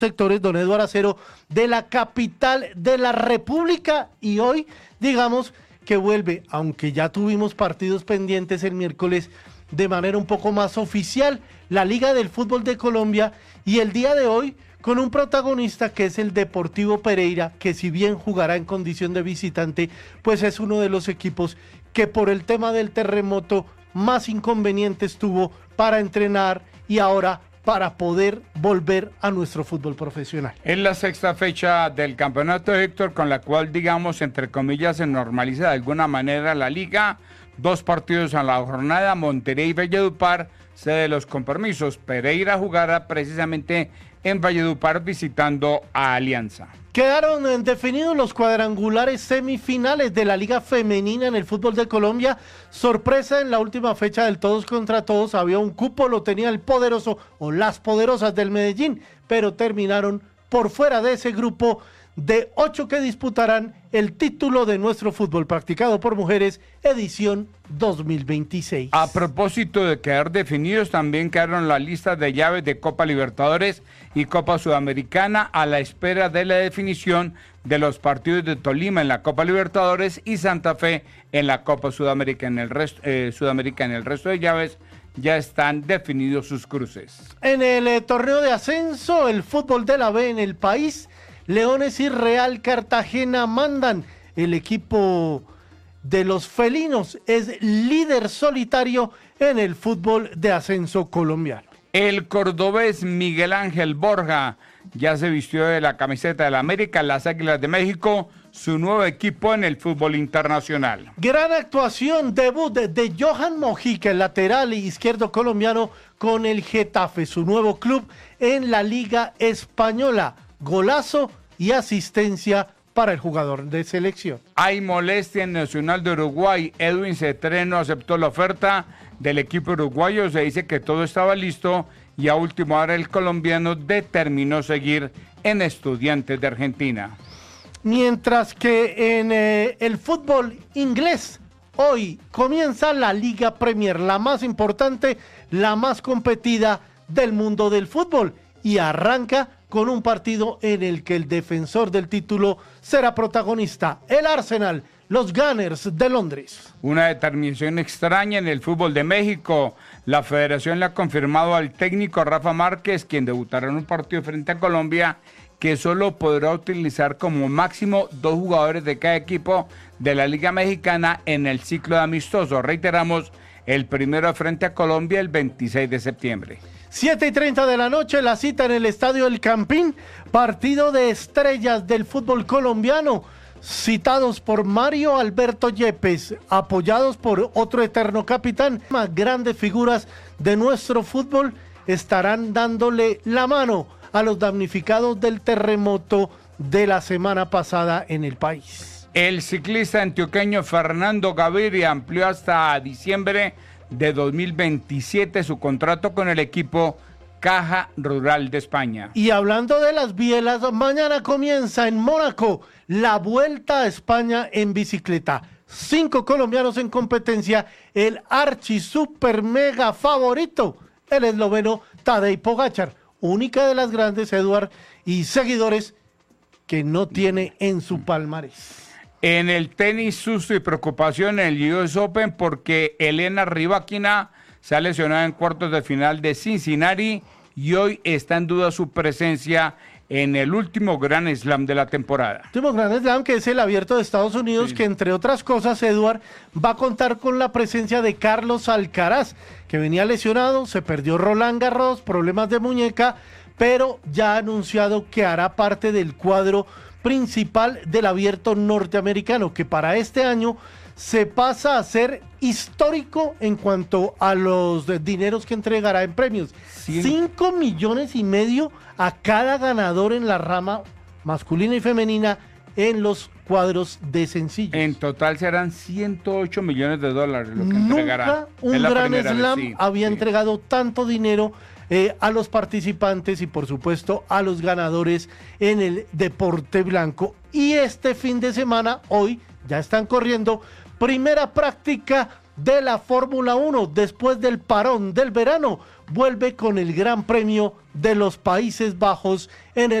sectores, don Eduardo Acero, de la capital de la República, y hoy, digamos, que vuelve, aunque ya tuvimos partidos pendientes el miércoles, de manera un poco más oficial, la Liga del Fútbol de Colombia, y el día de hoy, con un protagonista que es el Deportivo Pereira, que si bien jugará en condición de visitante, pues es uno de los equipos que por el tema del terremoto más inconvenientes tuvo para entrenar y ahora para poder volver a nuestro fútbol profesional. Es la sexta fecha del campeonato, Héctor, con la cual, digamos, entre comillas, se normaliza de alguna manera la liga. 2 partidos a la jornada, Monterrey y Valledupar, sede de los compromisos. Pereira jugará precisamente en Valledupar visitando a Alianza. Quedaron definidos los cuadrangulares semifinales de la Liga Femenina en el fútbol de Colombia. Sorpresa en la última fecha del todos contra todos. Había un cupo, lo tenía el poderoso o las poderosas del Medellín, pero terminaron por fuera de ese grupo de 8 que disputarán el título de nuestro fútbol practicado por mujeres, edición 2026. A propósito de quedar definidos, también quedaron las listas de llaves de Copa Libertadores y Copa Sudamericana a la espera de la definición de los partidos de Tolima en la Copa Libertadores y Santa Fe en la Copa Sudamericana. En el resto de llaves ya están definidos sus cruces. En el torneo de ascenso, el fútbol de la B en el país, Leones y Real Cartagena mandan. El equipo de los felinos es líder solitario en el fútbol de ascenso colombiano. El cordobés Miguel Ángel Borja ya se vistió de la camiseta de la América, las Águilas de México, su nuevo equipo en el fútbol internacional. Gran actuación, debut de Johan Mojica, el lateral izquierdo colombiano, con el Getafe, su nuevo club en la Liga Española. Golazo y asistencia para el jugador de selección. Hay molestia en Nacional de Uruguay. Edwin Cetreno aceptó la oferta del equipo uruguayo. Se dice que todo estaba listo y a última hora el colombiano determinó seguir en Estudiantes de Argentina. Mientras que en el fútbol inglés, hoy comienza la Liga Premier, la más importante, la más competida del mundo del fútbol, y arranca con un partido en el que el defensor del título será protagonista, el Arsenal, los Gunners de Londres. Una determinación extraña en el fútbol de México. La federación le ha confirmado al técnico Rafa Márquez, quien debutará en un partido frente a Colombia, que solo podrá utilizar como máximo 2 jugadores de cada equipo de la Liga Mexicana en el ciclo de amistosos. Reiteramos, el primero frente a Colombia el 26 de septiembre. 7:30 de la noche, la cita en el Estadio El Campín, partido de estrellas del fútbol colombiano, citados por Mario Alberto Yepes, apoyados por otro eterno capitán. Más grandes figuras de nuestro fútbol estarán dándole la mano a los damnificados del terremoto de la semana pasada en el país. El ciclista antioqueño Fernando Gaviria amplió hasta diciembre de 2027 su contrato con el equipo Caja Rural de España. Y hablando de las bielas, mañana comienza en Mónaco la Vuelta a España en bicicleta. 5 colombianos en competencia, el archi super mega favorito, el esloveno Tadej Pogačar, única de las grandes, Eduard, y seguidores que no tiene en su palmarés. En el tenis, susto y preocupación en el US Open porque Elena Rybakina se ha lesionado en cuartos de final de Cincinnati y hoy está en duda su presencia en el último Grand Slam de la temporada. Último Grand Slam, que es el Abierto de Estados Unidos, sí, que entre otras cosas, Eduard, va a contar con la presencia de Carlos Alcaraz, que venía lesionado, se perdió Roland Garros, problemas de muñeca, pero ya ha anunciado que hará parte del cuadro principal del Abierto norteamericano, que para este año se pasa a ser histórico en cuanto a los dineros que entregará en premios. 5,5 millones a cada ganador en la rama masculina y femenina en los cuadros de sencillos. En total serán $108 millones lo que Nunca entregará. un Gran Slam había entregado tanto dinero a los participantes y por supuesto a los ganadores en el deporte blanco. Y este fin de semana, hoy, ya están corriendo primera práctica de la Fórmula 1 después del parón del verano. Vuelve con el Gran Premio de los Países Bajos en el